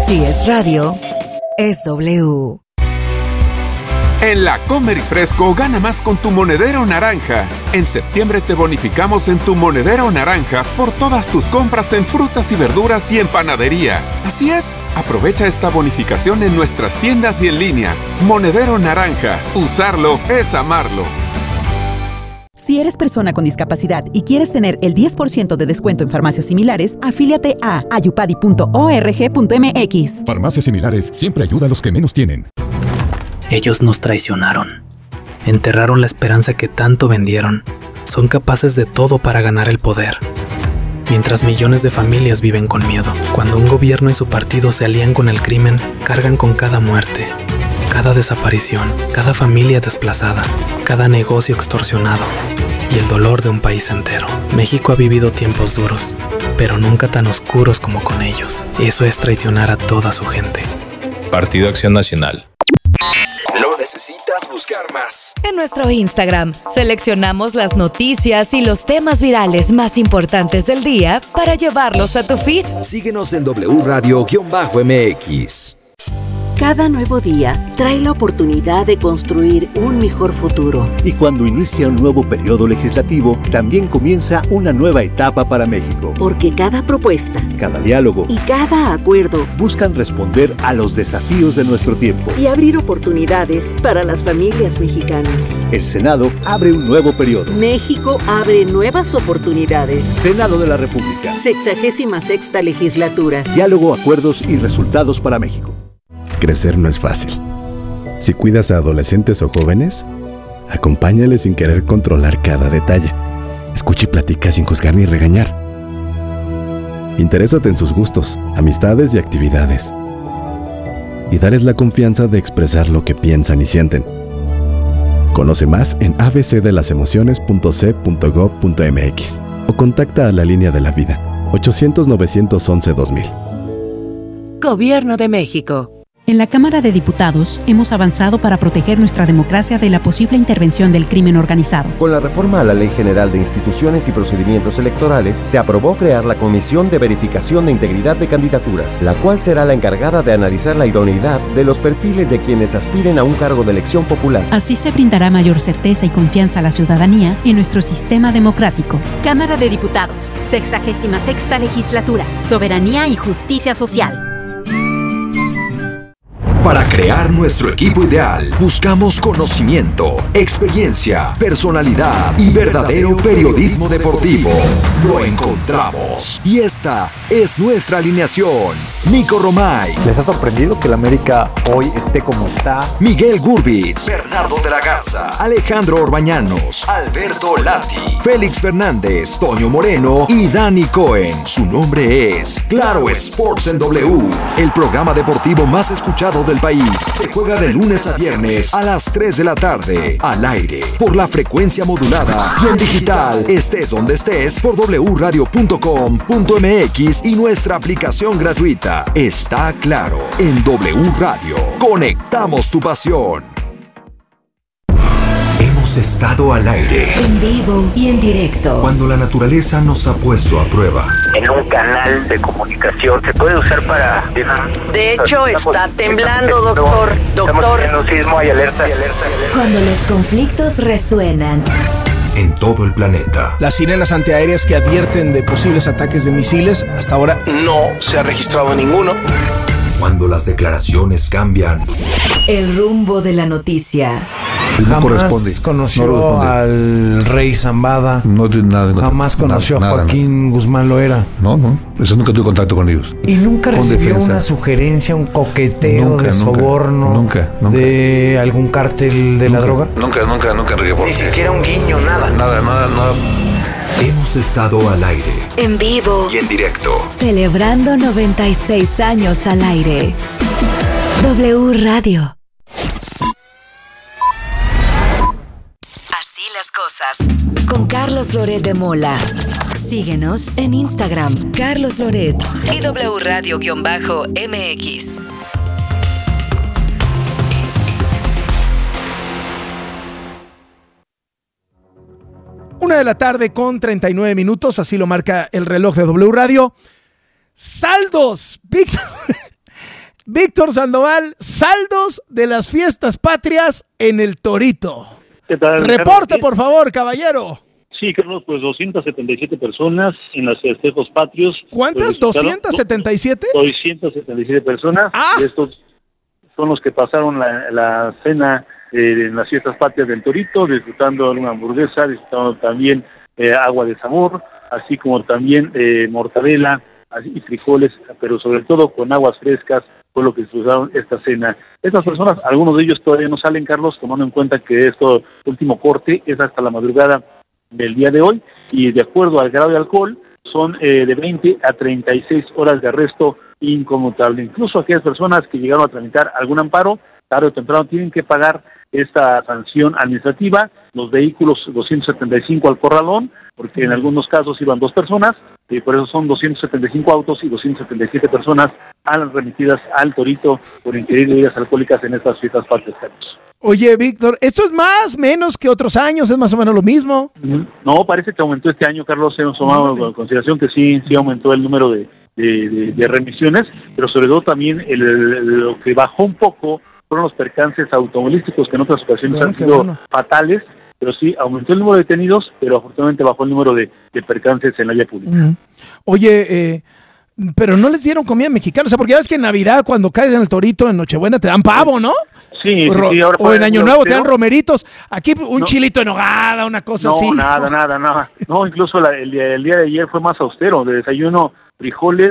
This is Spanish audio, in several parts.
Si es radio, es W. En la Comer y Fresco gana más con tu monedero naranja. En septiembre te bonificamos en tu monedero naranja por todas tus compras en frutas y verduras y en panadería. Así es, aprovecha esta bonificación en nuestras tiendas y en línea. Monedero naranja, usarlo es amarlo. Si eres persona con discapacidad y quieres tener el 10% de descuento en farmacias similares, afíliate a ayupadi.org.mx. Farmacias similares siempre ayuda a los que menos tienen. Ellos nos traicionaron. Enterraron la esperanza que tanto vendieron. Son capaces de todo para ganar el poder. Mientras millones de familias viven con miedo. Cuando un gobierno y su partido se alían con el crimen, cargan con cada muerte, cada desaparición, cada familia desplazada, cada negocio extorsionado y el dolor de un país entero. México ha vivido tiempos duros, pero nunca tan oscuros como con ellos. Eso es traicionar a toda su gente. Partido Acción Nacional. No necesitas buscar más. En nuestro Instagram seleccionamos las noticias y los temas virales más importantes del día para llevarlos a tu feed. Síguenos en W Radio-MX. Cada nuevo día trae la oportunidad de construir un mejor futuro. Y cuando inicia un nuevo periodo legislativo, también comienza una nueva etapa para México. Porque cada propuesta, cada diálogo y cada acuerdo buscan responder a los desafíos de nuestro tiempo y abrir oportunidades para las familias mexicanas. El Senado abre un nuevo periodo. México abre nuevas oportunidades. Senado de la República. 66ª legislatura. Diálogo, acuerdos y resultados para México. Crecer no es fácil. Si cuidas a adolescentes o jóvenes, acompáñales sin querer controlar cada detalle. Escucha y platica sin juzgar ni regañar. Interésate en sus gustos, amistades y actividades. Y dales la confianza de expresar lo que piensan y sienten. Conoce más en abcdelasemociones.c.gov.mx o contacta a la Línea de la Vida, 800-911-2000. Gobierno de México. En la Cámara de Diputados hemos avanzado para proteger nuestra democracia de la posible intervención del crimen organizado. Con la reforma a la Ley General de Instituciones y Procedimientos Electorales, se aprobó crear la Comisión de Verificación de Integridad de Candidaturas, la cual será la encargada de analizar la idoneidad de los perfiles de quienes aspiren a un cargo de elección popular. Así se brindará mayor certeza y confianza a la ciudadanía en nuestro sistema democrático. Cámara de Diputados, 66ª Legislatura, Soberanía y Justicia Social. Para crear nuestro equipo ideal, buscamos conocimiento, experiencia, personalidad y verdadero periodismo deportivo. Lo encontramos. Y esta es nuestra alineación. Nico Romay. ¿Les ha sorprendido que el América hoy esté como está? Miguel Gurbitz. Bernardo de la Garza. Alejandro Orbañanos. Alberto Lati. Félix Fernández. Toño Moreno y Dani Cohen. Su nombre es Claro Sports en W. El programa deportivo más escuchado del país. Se juega de lunes a viernes a las 3 de la tarde. Al aire, por la frecuencia modulada y en digital, estés donde estés, por wradio.com.mx y nuestra aplicación gratuita. Está claro, en W Radio. Conectamos tu pasión. Hemos estado al aire, en vivo y en directo, cuando la naturaleza nos ha puesto a prueba. En un canal de comunicación se puede usar para... De hecho, está temblando, doctor. Estamos en un sismo, hay alerta. Cuando los conflictos resuenan en todo el planeta. Las sirenas antiaéreas que advierten de posibles ataques de misiles, hasta ahora no se ha registrado ninguno. Cuando las declaraciones cambian, el rumbo de la noticia. Jamás conoció al rey Zambada. No tiene nada. Jamás conoció a Joaquín Guzmán Loera. No. Eso nunca tuve contacto con ellos. ¿Y nunca recibió una sugerencia, un coqueteo de soborno? Nunca. ¿De algún cártel de la droga? Nunca, Enrique. Ni siquiera un guiño, nada. Nada. Hemos estado al aire, en vivo y en directo, celebrando 96 años al aire. W Radio. Así las cosas, con Carlos Loret de Mola. Síguenos en Instagram, Carlos Loret y W Radio-MX. 1:39 p.m, así lo marca el reloj de W Radio. Saldos, Víctor Sandoval, saldos de las fiestas patrias en el Torito. ¿Qué tal? Reporte, por favor, caballero. Sí, Carlos, pues 277 personas en los festejos patrios. ¿Cuántas? Pues, ¿277? 277 personas. Y estos son los que pasaron la cena en las fiestas patrias del Torito, disfrutando una hamburguesa, disfrutando también agua de sabor, así como también mortadela y frijoles, pero sobre todo con aguas frescas, fue lo que disfrutaron esta cena. Estas personas, algunos de ellos todavía no salen, Carlos, tomando en cuenta que esto último corte es hasta la madrugada del día de hoy, y de acuerdo al grado de alcohol, son de 20 a 36 horas de arresto inconmutable. Incluso aquellas personas que llegaron a tramitar algún amparo, tarde o temprano tienen que pagar esta sanción administrativa, los vehículos 275 al corralón, porque en algunos casos iban 2 personas, y por eso son 275 autos y 277 personas remitidas al Torito por ingerir bebidas alcohólicas en estas fiestas patrias. Oye, Víctor, ¿esto es más, menos que otros años? ¿Es más o menos lo mismo? No, parece que aumentó este año, Carlos. Hemos tomado en consideración que sí aumentó el número de remisiones, pero sobre todo también lo que bajó un poco fueron los percances automovilísticos, que en otras ocasiones han sido fatales, pero sí aumentó el número de detenidos, pero afortunadamente bajó el número de percances en la vía pública. Oye, pero no les dieron comida mexicana, o sea, porque ya ves que en Navidad, cuando caes en el Torito, en Nochebuena, te dan pavo, ¿no? Sí, ahora o en Año Nuevo te dan romeritos. Aquí un chilito en nogada, una cosa así. Nada. No, incluso el día de ayer fue más austero, de desayuno, frijoles,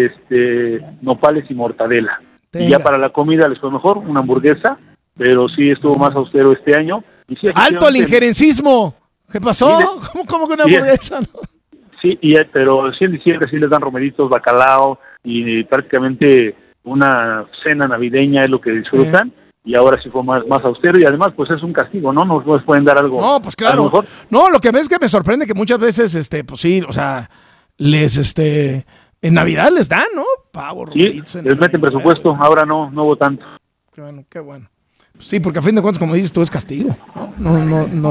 nopales y mortadela. Y ya para la comida les fue mejor, una hamburguesa, pero sí estuvo más austero este año. Y sí, ¡alto al injerencismo! ¿Qué pasó? ¿Cómo que una hamburguesa? ¿No? Sí, pero sí en diciembre sí les dan romeritos, bacalao y prácticamente una cena navideña es lo que disfrutan. Y ahora sí fue más austero, y además pues es un castigo, ¿no? No les pueden dar algo. No, pues claro. No, lo que ves es que me sorprende que muchas veces, pues sí, o sea, en Navidad les dan, ¿no? Pavo, romeritos. Sí, les meten presupuesto, ahora no hubo tanto. Qué bueno. Sí, porque a fin de cuentas, como dices tú, es castigo, ¿no? No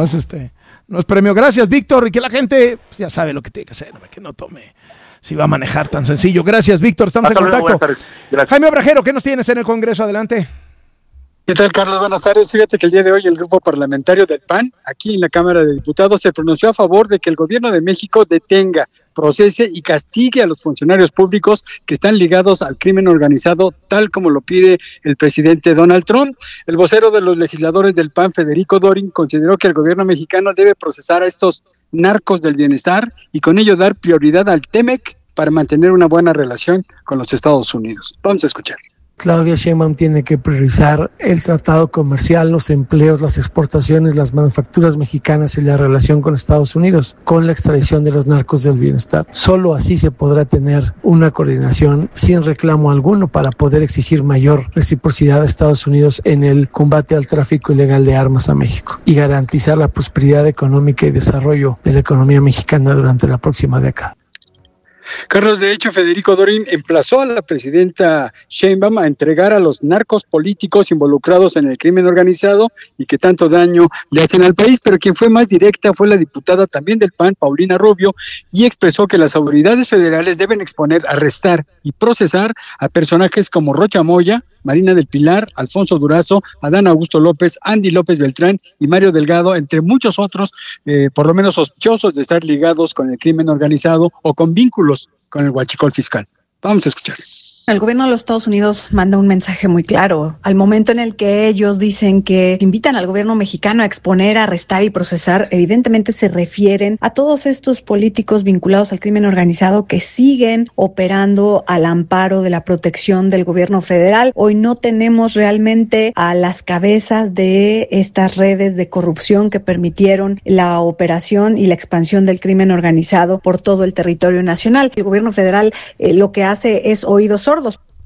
es premio. Gracias, Víctor, y que la gente pues, ya sabe lo que tiene que hacer, que no tome, si va a manejar tan sencillo. Gracias, Víctor, estamos en contacto. Jaime Obrajero, ¿qué nos tienes en el Congreso? Adelante. ¿Qué tal, Carlos? Buenas tardes. Fíjate que el día de hoy el grupo parlamentario del PAN, aquí en la Cámara de Diputados, se pronunció a favor de que el gobierno de México detenga, procese y castigue a los funcionarios públicos que están ligados al crimen organizado, tal como lo pide el presidente Donald Trump. El vocero de los legisladores del PAN, Federico Dorin, consideró que el gobierno mexicano debe procesar a estos narcos del bienestar y con ello dar prioridad al TEMEC para mantener una buena relación con los Estados Unidos. Vamos a escuchar. Claudia Sheinbaum tiene que priorizar el tratado comercial, los empleos, las exportaciones, las manufacturas mexicanas y la relación con Estados Unidos, con la extradición de los narcos del bienestar. Solo así se podrá tener una coordinación sin reclamo alguno para poder exigir mayor reciprocidad a Estados Unidos en el combate al tráfico ilegal de armas a México y garantizar la prosperidad económica y desarrollo de la economía mexicana durante la próxima década. Carlos, de hecho, Federico Dorin emplazó a la presidenta Sheinbaum a entregar a los narcos políticos involucrados en el crimen organizado y que tanto daño le hacen al país, pero quien fue más directa fue la diputada también del PAN, Paulina Rubio, y expresó que las autoridades federales deben exponer, arrestar y procesar a personajes como Rocha Moya, Marina del Pilar, Alfonso Durazo, Adán Augusto López, Andy López Beltrán y Mario Delgado, entre muchos otros, por lo menos sospechosos de estar ligados con el crimen organizado o con vínculos con el huachicol fiscal. Vamos a escuchar. El gobierno de los Estados Unidos manda un mensaje muy claro. Al momento en el que ellos dicen que invitan al gobierno mexicano a exponer, arrestar y procesar, evidentemente se refieren a todos estos políticos vinculados al crimen organizado que siguen operando al amparo de la protección del gobierno federal. Hoy no tenemos realmente a las cabezas de estas redes de corrupción que permitieron la operación y la expansión del crimen organizado por todo el territorio nacional. El gobierno federal lo que hace es oídos sordos.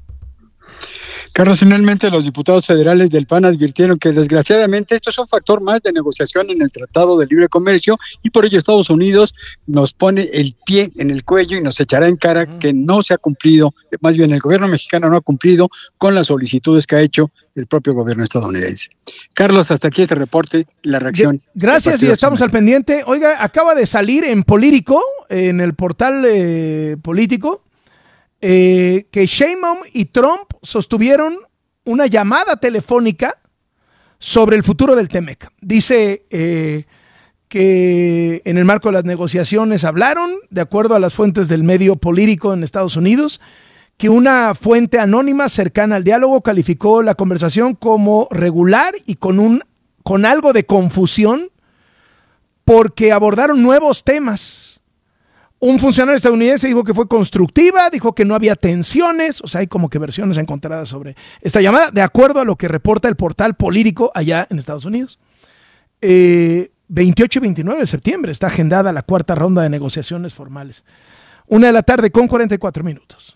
Carlos, finalmente los diputados federales del PAN advirtieron que desgraciadamente esto es un factor más de negociación en el Tratado de Libre Comercio y por ello Estados Unidos nos pone el pie en el cuello y nos echará en cara que no se ha cumplido, más bien el gobierno mexicano no ha cumplido con las solicitudes que ha hecho el propio gobierno estadounidense. Carlos, hasta aquí este reporte, la reacción. Gracias y estamos al pendiente. Oiga, acaba de salir en Político, en el portal político, que Sheinbaum y Trump sostuvieron una llamada telefónica sobre el futuro del TEMEC. Dice que en el marco de las negociaciones hablaron, de acuerdo a las fuentes del medio político en Estados Unidos, que una fuente anónima cercana al diálogo calificó la conversación como regular y con algo de confusión porque abordaron nuevos temas. Un funcionario estadounidense dijo que fue constructiva, dijo que no había tensiones, o sea, hay como que versiones encontradas sobre esta llamada, de acuerdo a lo que reporta el portal Político allá en Estados Unidos. 28 y 29 de septiembre está agendada la cuarta ronda de negociaciones formales. 1:00 con 44 minutos.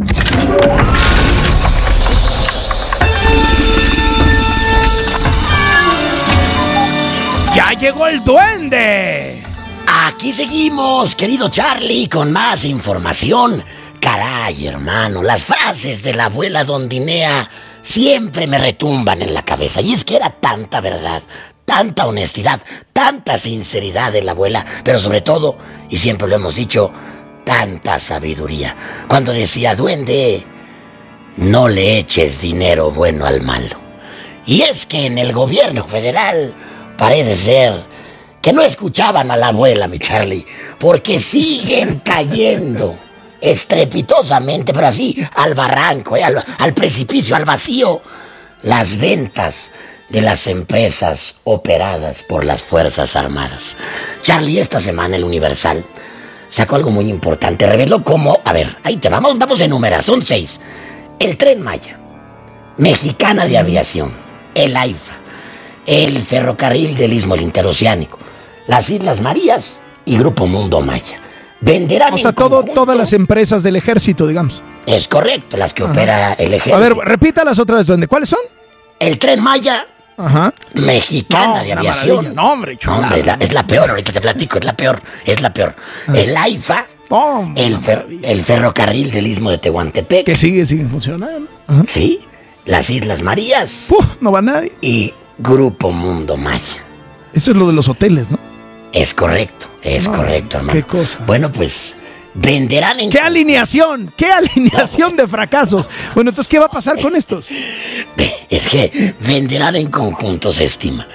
¡Ya llegó el duende! Aquí seguimos, querido Charlie, con más información. Caray, hermano, las frases de la abuela Dondinea siempre me retumban en la cabeza. Y es que era tanta verdad, tanta honestidad, tanta sinceridad de la abuela, pero sobre todo, y siempre lo hemos dicho, tanta sabiduría. Cuando decía, duende, no le eches dinero bueno al malo. Y es que en el gobierno federal parece ser que no escuchaban a la abuela, mi Charlie, porque siguen cayendo estrepitosamente, pero así, al barranco, al precipicio, al vacío, las ventas de las empresas operadas por las Fuerzas Armadas. Charlie, esta semana el Universal sacó algo muy importante, reveló cómo, a ver, ahí te vamos a enumerar, son 6. El Tren Maya, Mexicana de Aviación, el AIFA, el Ferrocarril del Istmo Interoceánico, las Islas Marías y Grupo Mundo Maya. Venderán, o sea, todas las empresas del ejército, digamos. Es correcto, las que opera el ejército. A ver, repítalas otra vez, ¿dónde? ¿Cuáles son? El Tren Maya, Mexicana de Aviación. No, hombre, es la peor, ahorita te platico, es la peor. El AIFA, el Ferrocarril del Istmo de Tehuantepec. Que sigue funcionando. Sí, las Islas Marías. No va nadie. Y Grupo Mundo Maya. Eso es lo de los hoteles, ¿no? Es correcto, hermano. ¿Qué cosa? Bueno, pues venderán en... ¿Qué alineación de fracasos? Bueno, entonces, ¿qué va a pasar con estos? Es que venderán en conjunto, se estima,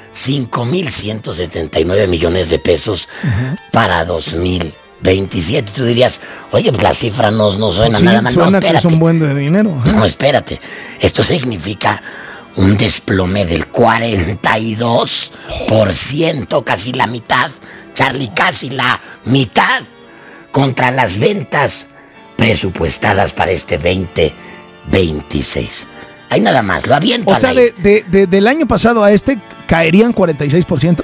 5,179 millones de pesos para 2027. Tú dirías, oye, pues la cifra no suena nada mal. No, espérate. Que es un buen de dinero. No, espérate. Esto significa un desplome del 42%, casi la mitad, Charlie, casi la mitad, contra las ventas presupuestadas para este 2026. Ahí nada más, lo aviento. O sea, del año pasado a este, ¿caerían 46%?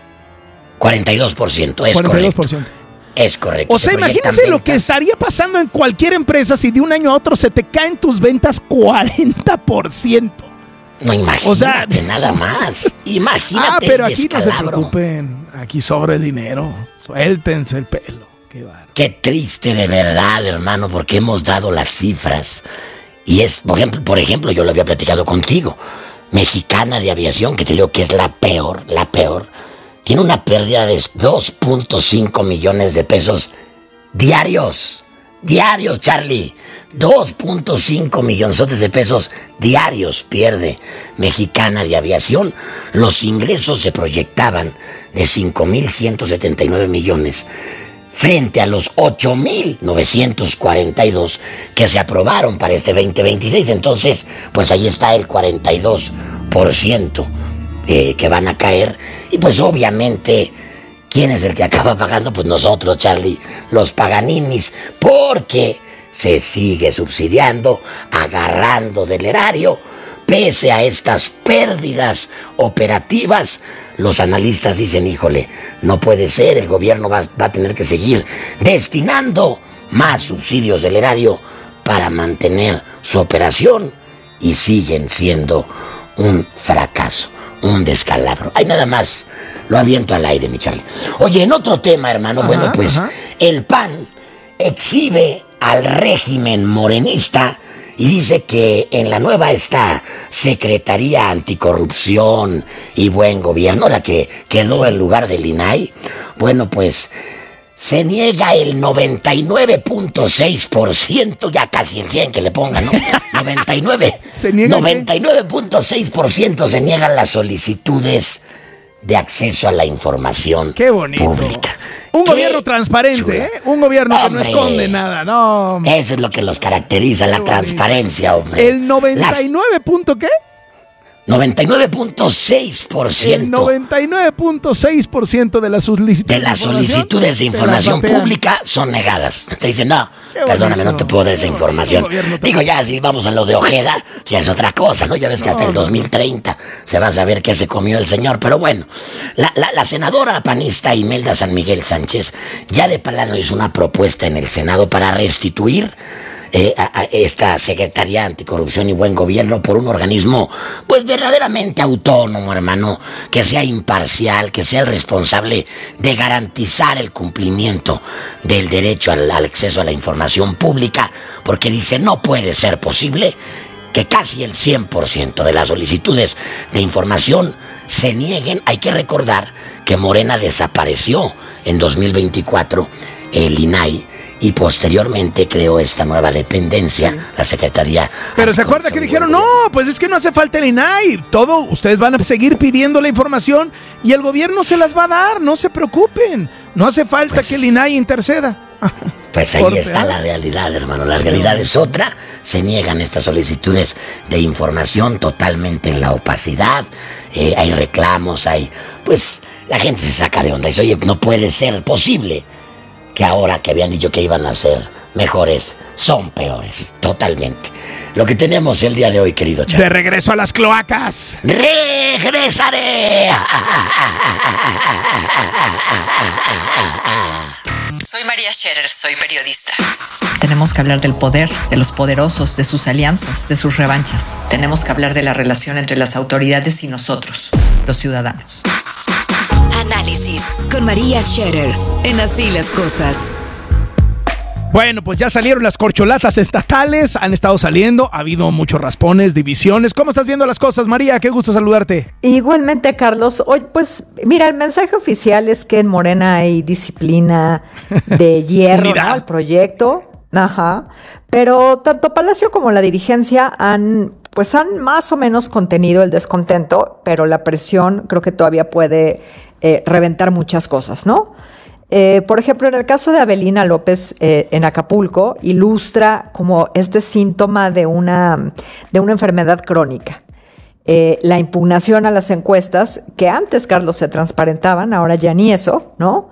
42%, es 42%. Correcto. Es correcto. O sea, imagínense lo que estaría pasando en cualquier empresa si de un año a otro se te caen tus ventas 40%. No, imagínate, nada más. Imagínate. Pero aquí no se preocupen. Aquí sobra el dinero. Suéltense el pelo. Qué triste de verdad, hermano, porque hemos dado las cifras. Y es, por ejemplo, yo lo había platicado contigo. Mexicana de Aviación, que te digo que es la peor. Tiene una pérdida de 2.5 millones de pesos diarios. Diarios, Charlie. 2.5 millones de pesos diarios pierde Mexicana de Aviación. Los ingresos se proyectaban de 5,179 millones frente a los 8,942 que se aprobaron para este 2026. Entonces, pues ahí está el 42% que van a caer. Y pues obviamente, ¿quién es el que acaba pagando? Pues nosotros, Charlie, los paganinis, porque se sigue subsidiando, agarrando del erario. Pese a estas pérdidas operativas, los analistas dicen, híjole, no puede ser, el gobierno va a tener que seguir destinando más subsidios del erario para mantener su operación, y siguen siendo un fracaso, un descalabro. Ahí nada más lo aviento al aire, mi Charlie. Oye, en otro tema, hermano, el PAN exhibe al régimen morenista y dice que en la nueva Secretaría Anticorrupción y Buen Gobierno, la que quedó en lugar del INAI, bueno, pues se niega el 99.6%, ya casi el 100 que le pongan, ¿no? 99.6% se niegan las solicitudes de acceso a la información pública. Un gobierno transparente, ¿eh? Un gobierno que no esconde nada, no. Eso es lo que los caracteriza, la transparencia, hombre. ¿El 99 punto qué? 99.6%. El 99.6% de las solicitudes de información pública son negadas. Te dicen, no, perdóname, no te puedo dar esa información. Digo, ya, si vamos a lo de Ojeda, ya es otra cosa, ¿no? Ya ves que hasta el 2030 se va a saber qué se comió el señor. Pero bueno, la senadora panista Imelda San Miguel Sánchez ya de plano hizo una propuesta en el Senado para restituir a esta Secretaría Anticorrupción y Buen Gobierno por un organismo pues verdaderamente autónomo, hermano, que sea imparcial, que sea el responsable de garantizar el cumplimiento del derecho al acceso a la información pública, porque dice, no puede ser posible que casi el 100% de las solicitudes de información se nieguen. Hay que recordar que Morena desapareció en 2024 el INAI y posteriormente creó esta nueva dependencia, la Secretaría. Pero ¿se acuerda que dijeron? No, pues es que no hace falta el INAI. Ustedes van a seguir pidiendo la información y el gobierno se las va a dar, no se preocupen. No hace falta que el INAI interceda. Pues ahí está la realidad, hermano. La realidad es otra. Se niegan estas solicitudes de información totalmente en la opacidad. Hay reclamos, pues la gente se saca de onda. Dice, oye, no puede ser posible que ahora que habían dicho que iban a ser mejores, son peores, totalmente. Lo que tenemos el día de hoy, querido Charlie. De regreso a las cloacas. ¡Regresaré! Soy María Scherer, soy periodista. Tenemos que hablar del poder, de los poderosos, de sus alianzas, de sus revanchas. Tenemos que hablar de la relación entre las autoridades y nosotros, los ciudadanos. Análisis con María Scherer en Así las Cosas. Bueno, pues ya salieron las corcholatas estatales, han estado saliendo, ha habido muchos raspones, divisiones. ¿Cómo estás viendo las cosas, María? Qué gusto saludarte. Igualmente, Carlos. Hoy, pues, mira, el mensaje oficial es que en Morena hay disciplina de hierro, ¿no? Al proyecto. Ajá. Pero tanto Palacio como la dirigencia han más o menos contenido el descontento, pero la presión creo que todavía puede reventar muchas cosas, ¿no? Por ejemplo, en el caso de Avelina López en Acapulco, ilustra como este síntoma de una enfermedad crónica. La impugnación a las encuestas, que antes, Carlos, se transparentaban, ahora ya ni eso, ¿no?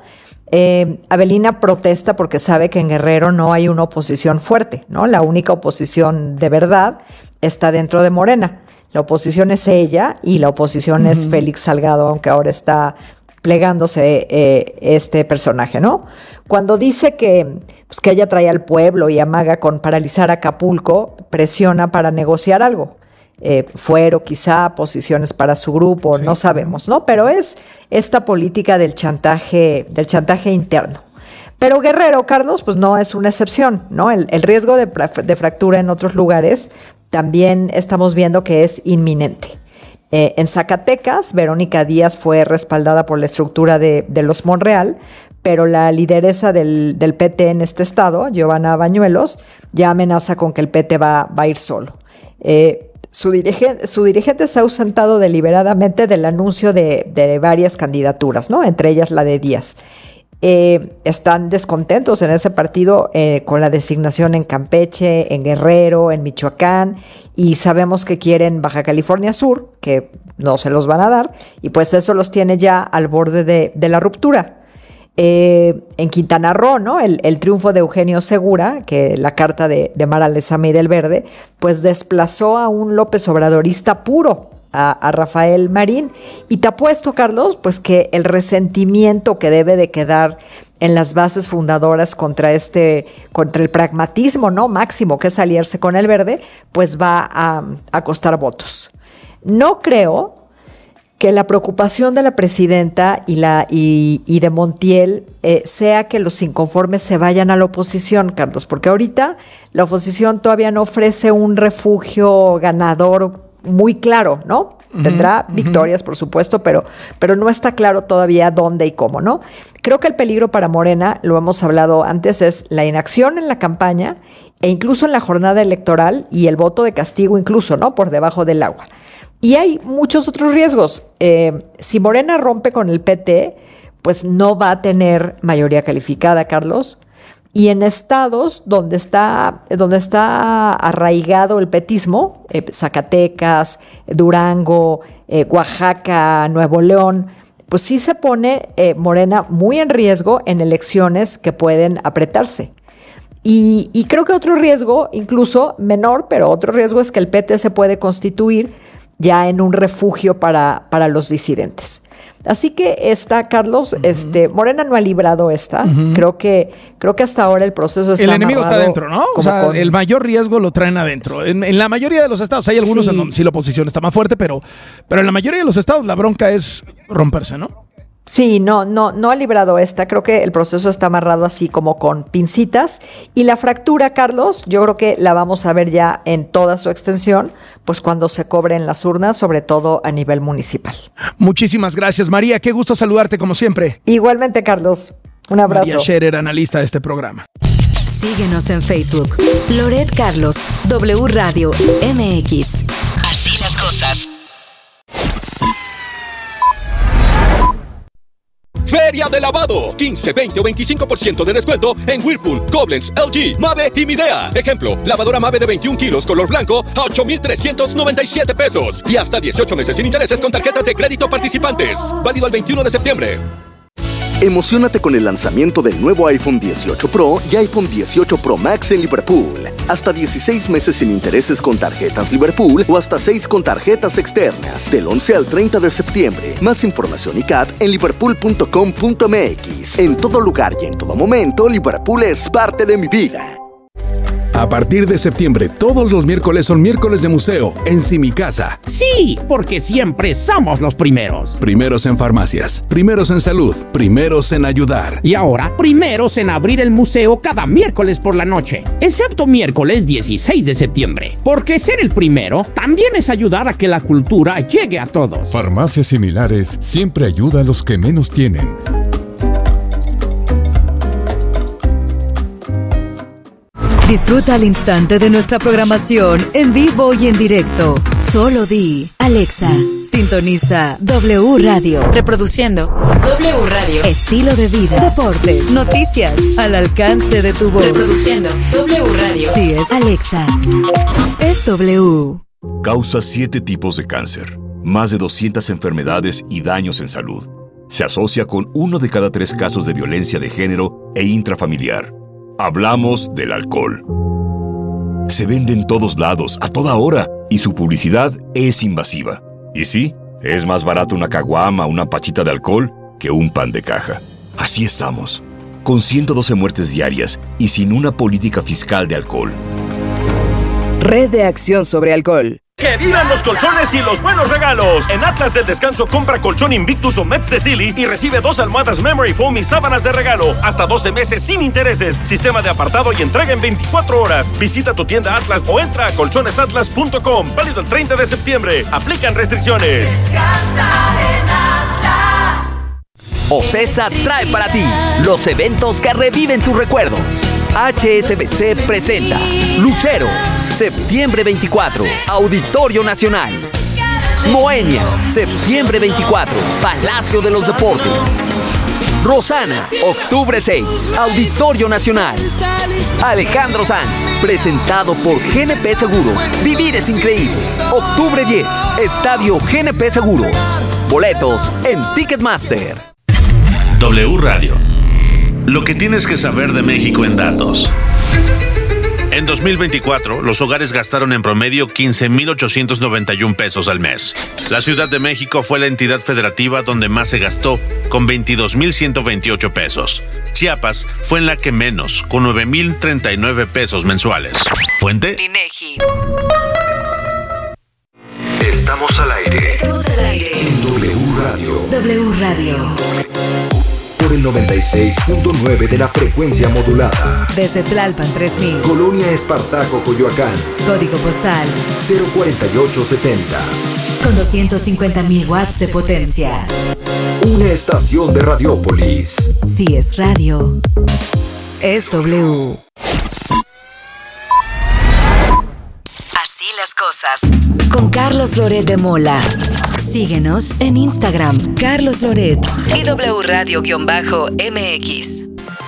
Avelina protesta porque sabe que en Guerrero no hay una oposición fuerte, ¿no? La única oposición de verdad está dentro de Morena. La oposición es ella y la oposición es Félix Salgado, aunque ahora está plegándose este personaje, ¿no? Cuando dice que ella trae al pueblo y amaga con paralizar Acapulco, presiona para negociar algo. Fuero quizá, posiciones para su grupo, sí, no sabemos, ¿no? Pero es esta política del chantaje interno. Pero Guerrero, Carlos, pues no es una excepción, ¿no? El riesgo de fractura en otros lugares también estamos viendo que es inminente. En Zacatecas, Verónica Díaz fue respaldada por la estructura de los Monreal, pero la lideresa del PT en este estado, Giovanna Bañuelos, ya amenaza con que el PT va a ir solo. Su dirigente se ha ausentado deliberadamente del anuncio de varias candidaturas, ¿no? Entre ellas la de Díaz. Están descontentos en ese partido con la designación en Campeche, en Guerrero, en Michoacán, y sabemos que quieren Baja California Sur, que no se los van a dar, y pues eso los tiene ya al borde de la ruptura. En Quintana Roo, ¿no? El triunfo de Eugenio Segura, que la carta de Mara Lezama y del Verde, pues desplazó a un López Obradorista puro, a Rafael Marín. Y te apuesto, Carlos, pues que el resentimiento que debe de quedar en las bases fundadoras contra el pragmatismo, ¿no? Máximo, que es aliarse con el Verde, pues va a costar votos. No creo que la preocupación de la presidenta y de Montiel sea que los inconformes se vayan a la oposición, Carlos, porque ahorita la oposición todavía no ofrece un refugio ganador muy claro, ¿no? Tendrá victorias, por supuesto, pero no está claro todavía dónde y cómo, ¿no? Creo que el peligro para Morena, lo hemos hablado antes, es la inacción en la campaña e incluso en la jornada electoral y el voto de castigo incluso, ¿no? Por debajo del agua. Y hay muchos otros riesgos. Si Morena rompe con el PT, pues no va a tener mayoría calificada, Carlos. Y en estados donde está arraigado el petismo, Zacatecas, Durango, Oaxaca, Nuevo León, pues sí se pone Morena muy en riesgo en elecciones que pueden apretarse. Y creo que otro riesgo, incluso menor, pero otro riesgo es que el PT se puede constituir ya en un refugio para los disidentes. Así que Carlos, Morena no ha librado esta. Creo que hasta ahora el proceso está el enemigo está adentro, ¿no? O sea, el mayor riesgo lo traen adentro. En la mayoría de los estados, hay algunos en donde sí la oposición está más fuerte, pero en la mayoría de los estados la bronca es romperse, ¿no? Sí, no ha librado esta. Creo que el proceso está amarrado así como con pincitas. Y la fractura, Carlos, yo creo que la vamos a ver ya en toda su extensión, pues cuando se cobren las urnas, sobre todo a nivel municipal. Muchísimas gracias, María. Qué gusto saludarte como siempre. Igualmente, Carlos. Un abrazo. María Scherer, analista de este programa. Síguenos en Facebook. Loret Carlos, W Radio MX. Así las cosas. Feria de lavado, 15, 20 o 25% de descuento en Whirlpool, Koblenz, LG, Mave y Midea. Ejemplo, lavadora Mave de 21 kilos color blanco a 8,397 pesos. Y hasta 18 meses sin intereses con tarjetas de crédito participantes. Válido el 21 de septiembre. Emociónate con el lanzamiento del nuevo iPhone 18 Pro y iPhone 18 Pro Max en Liverpool. Hasta 16 meses sin intereses con tarjetas Liverpool o hasta 6 con tarjetas externas. Del 11 al 30 de septiembre. Más información y CAT en liverpool.com.mx. En todo lugar y en todo momento, Liverpool es parte de mi vida. A partir de septiembre, todos los miércoles son miércoles de museo en Si Casa. Sí, porque siempre somos los primeros. Primeros en farmacias, primeros en salud, primeros en ayudar. Y ahora, primeros en abrir el museo cada miércoles por la noche, excepto miércoles 16 de septiembre. Porque ser el primero también es ayudar a que la cultura llegue a todos. Farmacias Similares siempre ayuda a los que menos tienen. Disfruta al instante de nuestra programación en vivo y en directo. Solo di, Alexa, sintoniza W Radio. Reproduciendo W Radio. Estilo de vida, deportes, noticias, al alcance de tu voz. Reproduciendo W Radio. Sí, es Alexa. Es W. Causa 7 tipos de cáncer, más de 200 enfermedades y daños en salud. Se asocia con 1 de cada 3 casos de violencia de género e intrafamiliar. Hablamos del alcohol. Se vende en todos lados, a toda hora, y su publicidad es invasiva. Y sí, es más barato una caguama, una pachita de alcohol, que un pan de caja. Así estamos, con 112 muertes diarias y sin una política fiscal de alcohol. Red de Acción sobre Alcohol. ¡Que vivan los colchones y los buenos regalos! En Atlas del Descanso compra colchón Invictus o Mets de Silly y recibe 2 almohadas Memory Foam y sábanas de regalo. Hasta 12 meses sin intereses. Sistema de apartado y entrega en 24 horas. Visita tu tienda Atlas o entra a colchonesatlas.com. Válido el 30 de septiembre. Aplican restricciones. Descansa en Atlas. OCESA trae para ti los eventos que reviven tus recuerdos. HSBC presenta Lucero, septiembre 24, Auditorio Nacional. Moenia, septiembre 24, Palacio de los Deportes. Rosana, octubre 6, Auditorio Nacional. Alejandro Sanz, presentado por GNP Seguros. Vivir es increíble. Octubre 10, Estadio GNP Seguros. Boletos en Ticketmaster. W Radio. Lo que tienes que saber de México en datos. En 2024, los hogares gastaron en promedio 15,891 pesos al mes. La Ciudad de México fue la entidad federativa donde más se gastó, con 22,128 pesos. Chiapas fue en la que menos, con 9,039 pesos mensuales. ¿Fuente? INEGI. Estamos al aire. Estamos al aire. En W Radio. W Radio. Por el 96.9 de la frecuencia modulada. Desde Tlalpan 3000. Colonia Espartaco, Coyoacán. Código postal 04870. con 250,000 watts de potencia. Una estación de Radiópolis. Si es radio, es W. Así las cosas. Con Carlos Loret de Mola. Síguenos en Instagram, Carlos Loret y W Radio-MX.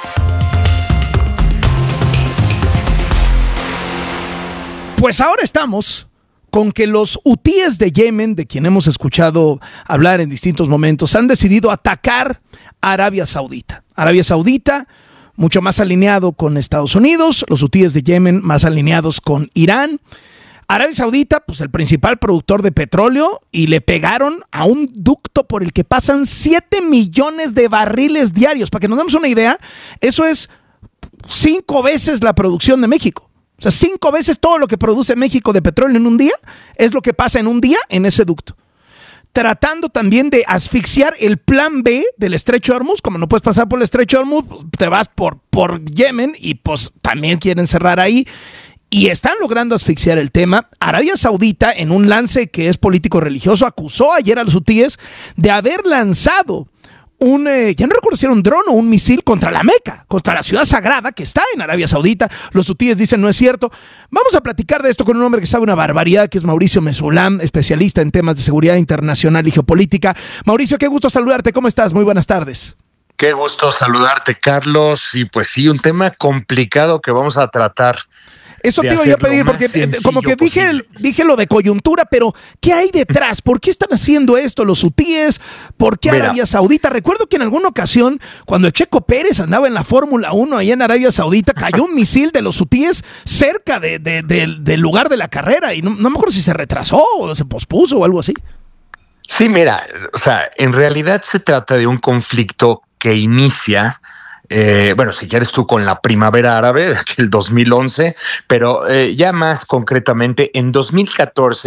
Pues ahora estamos con que los hutíes de Yemen, de quien hemos escuchado hablar en distintos momentos, han decidido atacar a Arabia Saudita. Arabia Saudita, mucho más alineado con Estados Unidos, los hutíes de Yemen más alineados con Irán. Arabia Saudita, pues el principal productor de petróleo, y le pegaron a un ducto por el que pasan 7 millones de barriles diarios. Para que nos demos una idea, eso es 5 veces la producción de México. O sea, 5 veces todo lo que produce México de petróleo en un día es lo que pasa en un día en ese ducto. Tratando también de asfixiar el plan B del Estrecho de Hormuz. Como no puedes pasar por el Estrecho de Hormuz, pues te vas por Yemen y pues también quieren cerrar ahí. Y están logrando asfixiar el tema. Arabia Saudita, en un lance que es político-religioso, acusó ayer a los hutíes de haber lanzado ya no recuerdo si era un dron o un misil contra la Meca, contra la ciudad sagrada que está en Arabia Saudita. Los hutíes dicen no es cierto. Vamos a platicar de esto con un hombre que sabe una barbaridad, que es Mauricio Mesoulán, especialista en temas de seguridad internacional y geopolítica. Mauricio, qué gusto saludarte. ¿Cómo estás? Muy buenas tardes. Qué gusto saludarte, Carlos. Y pues sí, un tema complicado que vamos a tratar. Eso te iba yo a pedir, porque como que dije lo de coyuntura, pero ¿qué hay detrás? ¿Por qué están haciendo esto los hutíes? ¿Por qué Arabia Saudita? Recuerdo que en alguna ocasión, cuando Checo Pérez andaba en la Fórmula 1 allá en Arabia Saudita, cayó un misil de los hutíes cerca del lugar de la carrera, y no me acuerdo si se retrasó o se pospuso o algo así. Sí, mira, o sea, en realidad se trata de un conflicto que inicia... bueno, si quieres tú con la primavera árabe, el 2011, pero ya más concretamente en 2014